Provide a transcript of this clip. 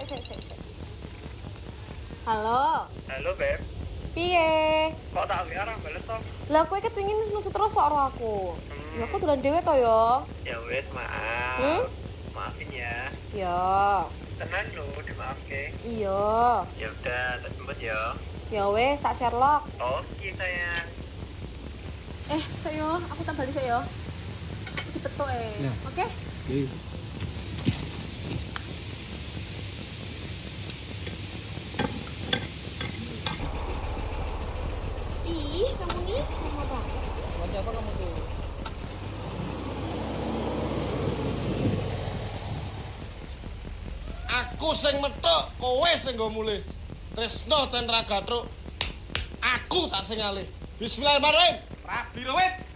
sik. Halo. Halo, Beb. Piye? Kok tak WA ra bales to? Lah kowe kepengin nusu terus karo aku. Ya aku dolan dhewe to ya. Ya wis, maaf. Maafin ya. Ya. Tenan lho, dimaafke. Iya. Ya udah, tak jemput ya. Ya wes tak Sherlock. Oke, sayang. Sik yo, aku tak balik sik yo. Dipetuk Ya. Oke? Oke. Ih, kamu nih lama banget. Sama siapa kamu tuh? Aku sing methuk, kowe sing nggo mulih. Tresno Cendra Gatruk. Aku tak sing alih. Bismillahirrahmanirrahim. Rabi Rowit.